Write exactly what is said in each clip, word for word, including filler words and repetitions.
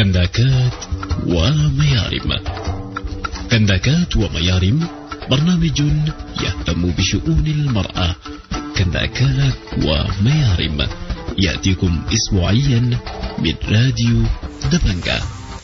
كنداكات وميارم. كنداكات وميارم برنامج يهتم بشؤون المرأة. كنداكات وميارم يأتيكم أسبوعيا من راديو دبنجة.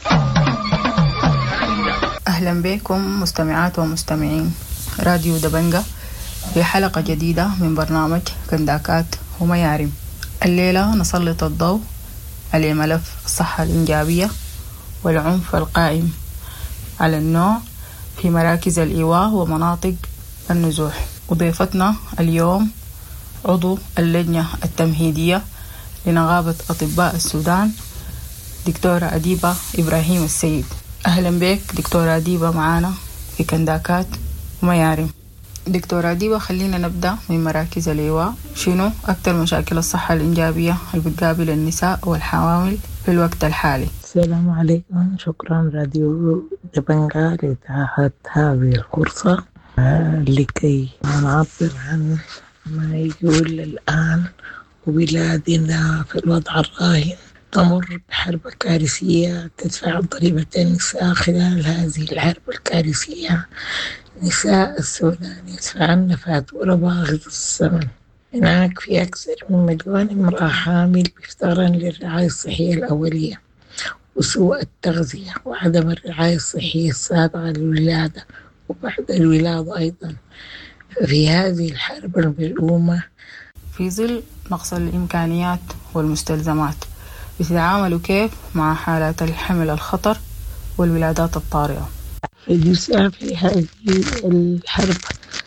أهلا بكم مستمعات ومستمعين راديو دبنجة في حلقة جديدة من برنامج كنداكات وميارم. الليلة نسلط الضوء على ملف الصحة الإنجابية والعنف القائم على النوع في مراكز الإيواء ومناطق النزوح. وضيفتنا اليوم عضو اللجنة التمهيدية لنقابة أطباء السودان دكتورة أديبة إبراهيم السيد. أهلا بك دكتورة أديبة معانا في كنداكات وميارم. دكتورة أديبة، خلينا نبدأ من مراكز الإيواء. شنو أكثر مشاكل الصحة الإنجابية اللي بتقابل النساء والحوامل في الوقت الحالي؟ السلام عليكم، شكرا راديو دبنجة لإتاحة هذه الفرصة لكي نعبر عن ما يقول الآن. وبلادنا في الوضع الراهن تمر بحرب كارثية تدفع ضريبة النساء. خلال هذه الحرب الكارثية نساء السودان يدفعن فاتورة باهظة الثمن. هناك في أكثر من مليون امرأة حامل بفتران للرعاية الصحية الأولية وسوء التغذية وعدم الرعاية الصحية السابقة للولادة وبعد الولادة أيضا. في هذه الحرب الملؤومة في ظل نقص الإمكانيات والمستلزمات بتتعاملوا كيف مع حالات الحمل الخطر والولادات الطارئة؟ النساء في هذه الحرب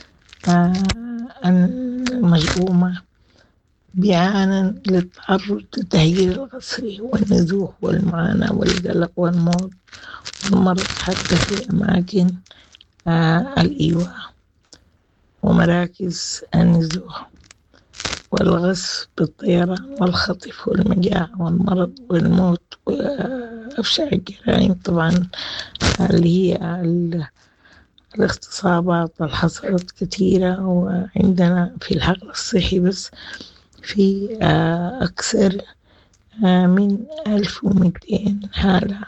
الملؤومة بيعانن للتعرض للتهجير القسري والنزوح والمعاناة والقلق والموت والمرض حتى في أماكن الإيواء ومراكز النزوح والغصب بالطيران والخطف والمجاعة والمرض والموت وأفشع الجرائم طبعا اللي هي الاغتصابات اللي حصلت كثيرة. وعندنا في الحقل الصحي بس في أكثر من ألف ومئتين حالة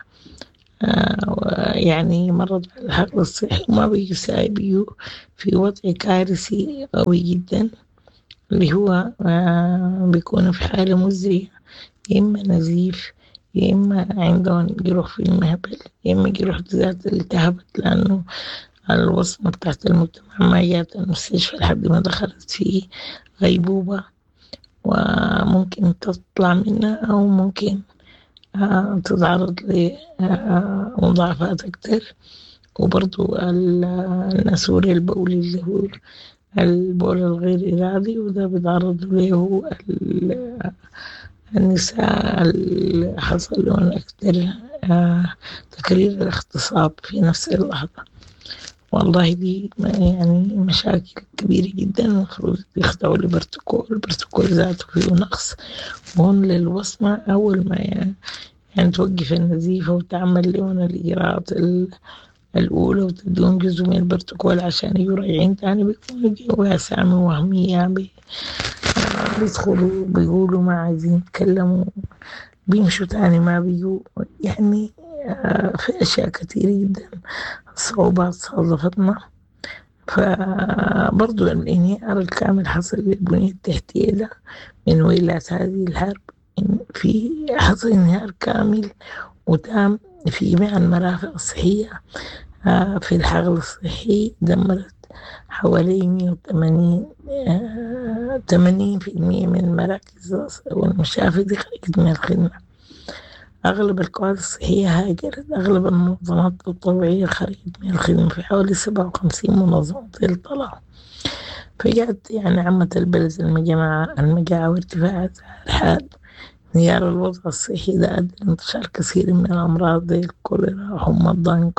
يعني مرض الحقل الصحي وما بيجوا بيجوا في وضع كارثي قوي جدا، اللي هو بيكونوا في حالة مزرية، يا إما نزيف يا إما عندهم جروح في المهبل يا إما جروح ذات التهبت، لأنه الوصمة بتاعت المجتمع ما جات المستشفى لحد ما دخلت في غيبوبة وممكن تطلع منها أو ممكن تتعرض لمضاعفات أكتر. وبرضو النسور البولي اللي هو البول الغير إرادي وده بيتعرض له النساء اللي حصل لهم أكتر تكرير الاغتصاب في نفس اللحظة. والله دي يعني مشاكل كبيرة جدا، المفروض يخضعوا لبروتوكول. البروتوكول ذاته فيه نقص، وهم للوصمة أول ما يعني, يعني توقف النزيفة وتعمل لهم الإجراءات الأولى وتدون جزء من البروتوكول عشان يراجعين تاني بيكونوا جوا أسامي وهمية بي بيدخلوا بيقولوا ما عايزين يتكلموا بيمشوا تاني ما بيجوا. يعني في أشياء كثيرة جدا صعوبات صادفتنا. فبرضو الانهيار الكامل حصل للبنية التحتية ده من ويلات هذه الحرب. في حصل انهيار كامل وتام في جميع المرافق الصحية. في الحقل الصحي دمرت حوالي مئة وثمانين ثمانين بالمئة من المراكز والمشافي دي خرجت من الخدمة. أغلب القوات الصحية هاجرت، أغلب المنظمات التطوعية خرجت من الخدمة، في حوالي سبعة وخمسين منظمة طلعوا. فجأت يعني عمت البلد المجاعة المجاعة وارتفاع الحال. انهيار الوضع الصحي ده أدى لانتشار كثير من الأمراض زي الكوليرا وحمى الضنك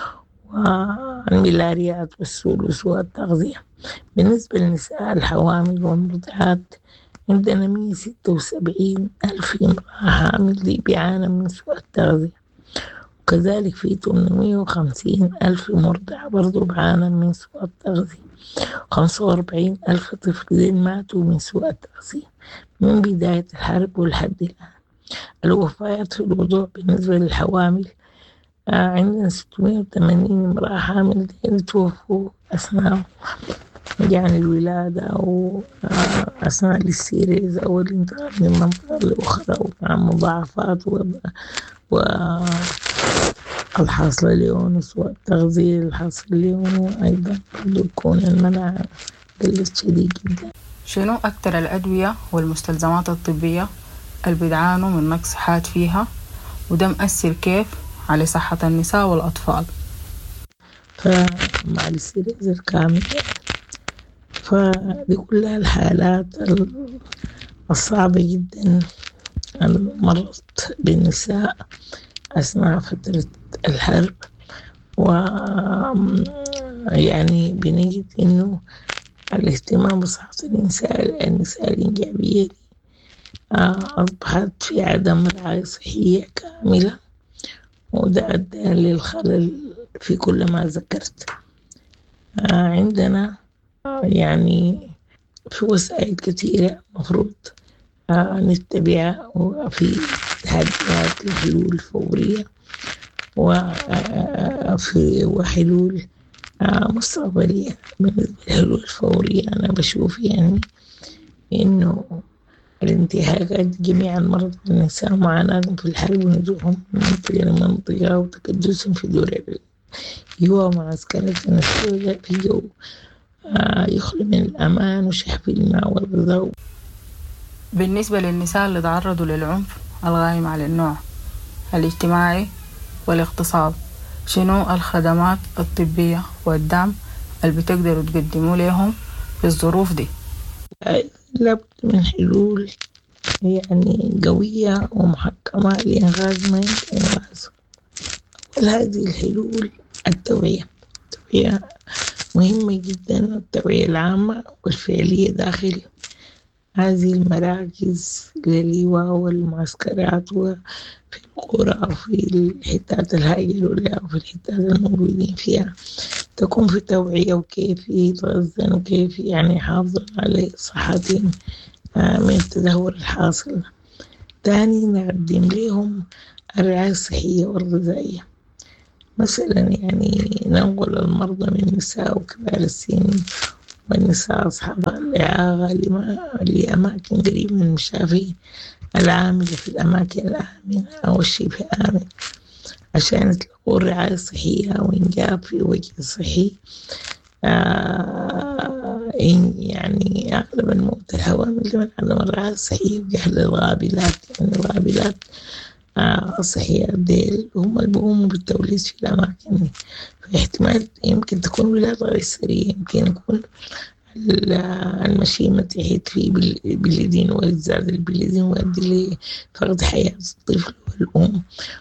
والملاريات والسول وسوء التغذية. بالنسبة للنساء الحوامل والمرضعات عندنا مئة وستة وسبعين ألف امرأة حامل دي بيعانى من سوء التغذية، وكذلك في ثمانمئة وخمسين ألف مرضع برضو بعانى من سوء التغذية، خمسة وأربعين ألف طفل ماتوا من سوء التغذية من بداية الحرب ولحد الآن. الوفيات في الوضوء بالنسبة للحوامل، آه عندنا ستمائة وثمانين امرأة حامل توفوا أثناء يعني الولادة أو آه أثناء الاستيريز أو الانتقال من منطقة لأخرى، ومع مضاعفات والحاصلة ليونس والتغذية الحاصل ليون، وأيضا يكون المناعة قلت شديد جدا. شنو أكتر الأدوية والمستلزمات الطبية اللي بيدعانوا من نقص حاد فيها، وده مأثر كيف على صحة النساء والأطفال؟ فمع الاستيريز الكامل فدي كلها الحالات الصعبة جدا مرت بالنساء أثناء فترة الحرب، ويعني بنجد إنه الاهتمام بصحة النساء النساء الإنجابية دي أصبحت في عدم رعاية صحية كاملة، وده أدى للخلل في كل ما ذكرت. عندنا يعني في وسائل كثيرة مفروض نتبعها، وفي تحديات لحلول فورية وفي وحلول مستقبلية. بالنسبة للحلول الفورية أنا بشوف يعني إنه الانتهاكات جميع المرضى والنساء، معاناتهم في الحرب ونزوحهم من منطقة لمنطقة، وتكدسهم في دور الإيواء ومعسكرات السوداء في جو يخلو من الأمان وشحف الماء والغذاء. بالنسبة للنساء اللي تعرضوا للعنف الغائم على النوع الاجتماعي والاغتصاب، شنو الخدمات الطبية والدعم اللي بتقدروا تقدموا لهم في الظروف دي؟ لابد من حلول يعني قوية ومحكمة لإنغاز ما يمكن إنغازه. هذه الحلول التوعية التوعية مهمة جدا، التوعية العامة والفعلية داخل هذه المراكز للإيواء والمعسكرات وفي القرى وفي الحتات الهاجروا لها وفي الحتات الموجودين فيها، تكون في توعية وكيف يتغذن وكيف يعني يحافظون على صحتهم من التدهور الحاصل. تاني نقدم لهم الرعاية الصحية والغذائية، مثلا يعني ننقل المرضى من النساء وكبار السن والنساء أصحاب الإعاقة لأماكن قريبة من المشافي العاملة في الأماكن الآمنة أو الشبه آمن عشان يتلقوا الرعاية الصحية وإنجاب في وجه صحي. آه يعني أغلب الموت الحوامل من عدم الرعاية الصحية وجهل الغابلات، يعني الغابلات آه الصحية ديل هم اللي بيقوموا بالتوليد في الأماكن، في احتمال يمكن تكون ولادة غير سرية، يمكن يكون المشيمة تحيط فيه بالبلدين والزاد البلدين ويؤدي لفقد حياة الطفل والأم،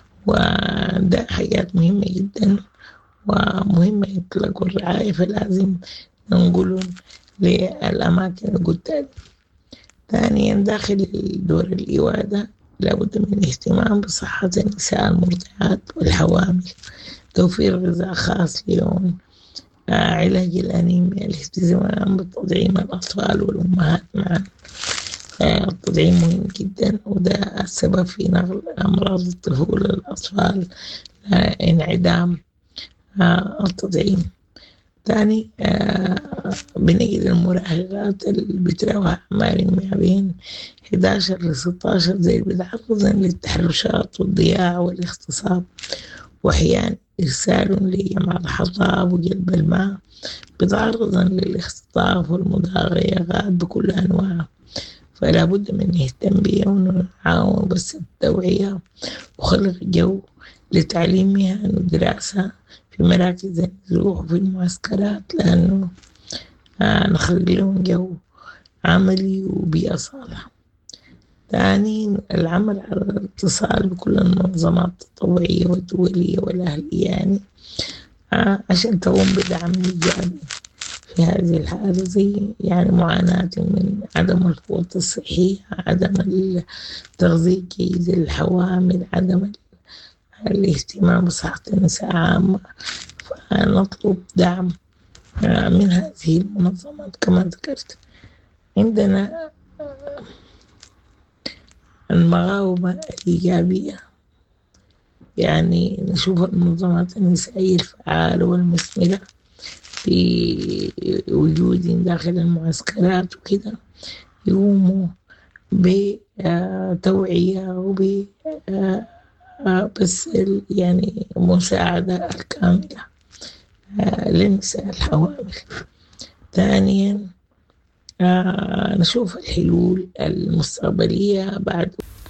وده حاجات مهمة جدا ومهمة يطلقوا الرعاية، فلازم ننقلهم للأماكن القدام. ثانيا داخل دور الإيواء ده لابد من الاهتمام بصحة النساء المرضعات والحوامل، توفير غذاء خاص لهم، آه علاج الأنيميا، الاهتمام بتطعيم الأطفال والأمهات معا. آه التطعيم مهم جدا، وده السبب في نقل أمراض الطفولة للأطفال، آه انعدام آه التطعيم. ثاني آه بنجد المراهقات اللي بتراوح أعمارهم ما بين إحدى عشر لستة عشر زي بيتعرضن للتحرشات والضياع والاغتصاب، وأحيانا إرسال لجمع الحطاب وجلب الماء، بيتعرضن للاختطاف والمضايقات بكل أنواعها. فلا بد من نهتم بهم ونعاون بس التوعية وخلق جو لتعليمها ودراسة في مراكز النزوح وفي المعسكرات، لأنه آه نخلق لهم جو عملي وبيئة صالحة. ثاني العمل على الاتصال بكل المنظمات التطوعية والدولية والأهلية، يعني آه عشان تقوم بدعم إيجابي في هذه الحالة، زي يعني معاناة من عدم القوة الصحية، عدم التغذية الجيدة للحوامل، عدم الاهتمام بصحة النساء عامة. فنطلب دعم من هذه المنظمات كما ذكرت. عندنا المقاومة الإيجابية، يعني نشوف المنظمات النسائية الفعالة والمثمرة في وجود داخل المعسكرات وكده، يقوموا بتوعية وب بس يعني مساعدة كاملة للنساء الحوامل. ثانيا نشوف الحلول المستقبلية بعد.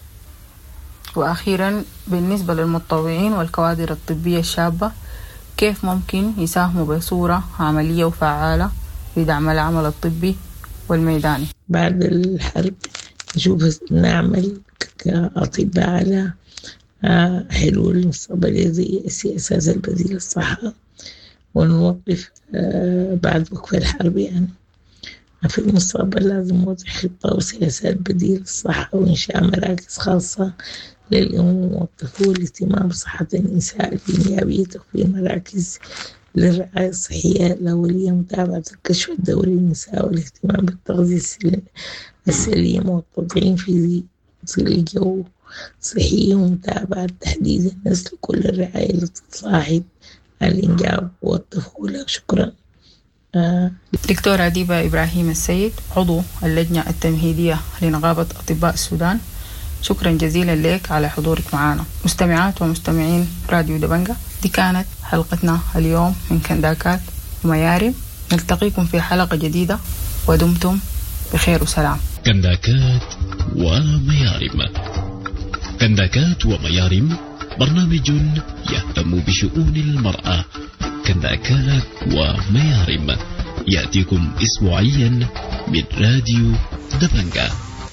وأخيرا بالنسبة للمتطوعين والكوادر الطبية الشابة، كيف ممكن يساهموا بصورة عملية وفعالة في دعم العمل الطبي والميداني؟ بعد الحرب نشوف نعمل كأطباء على حلول مستقبلية زي السياسات البديلة للصحة، ونوقف بعد وقف الحرب يعني في المستقبل لازم نوضع خطة وسياسات بديلة للصحة، وإنشاء مراكز خاصة للأمومة والطفولة والاهتمام بصحة النساء الإنجابية، وفي مراكز للرعاية الصحية الأولية، متابعة الكشف الدوري للنساء والاهتمام بالتغذية السليمة والتطعيم في ظل جو صحي، ومتابعة تحديد النسل كل الرعاية التي تصاحب الإنجاب والطفولة. شكرا. آه. دكتورة ديبا إبراهيم السيد، عضو اللجنة التمهيدية لنقابة أطباء السودان، شكرا جزيلا لك على حضورك معنا. مستمعات ومستمعين راديو دبنجة، دي كانت حلقتنا اليوم من كنداكات وميارم. نلتقيكم في حلقة جديدة، ودمتم بخير وسلام. كنداكات وميارم. كنداكات وميارم برنامج يهتم بشؤون المرأة. كنداكات وميارم يأتيكم أسبوعيا من راديو دبنجة.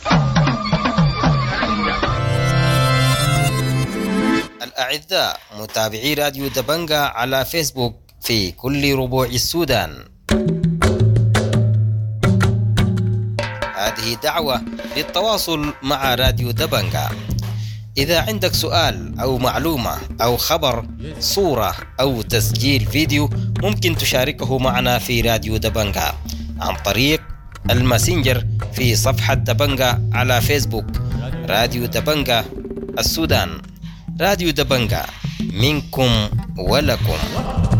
الأعزاء متابعي راديو دبنجة على فيسبوك في كل ربوع السودان، هذه دعوة للتواصل مع راديو دبنجة. إذا عندك سؤال أو معلومة أو خبر، صورة أو تسجيل فيديو، ممكن تشاركه معنا في راديو دبنجة عن طريق الماسنجر في صفحة دبنجة على فيسبوك. راديو دبنجة السودان، راديو دبنجة، منكم ولكم.